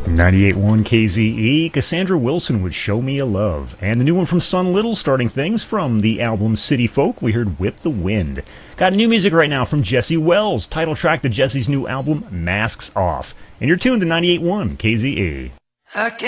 98.1 KZE, Cassandra Wilson would Show Me a Love. And the new one from Sun Little starting things from the album City Folk, we heard Whip the Wind. Got new music right now from Jesse Wells, title track to Jesse's new album, Masks Off. And you're tuned to 98.1 KZE.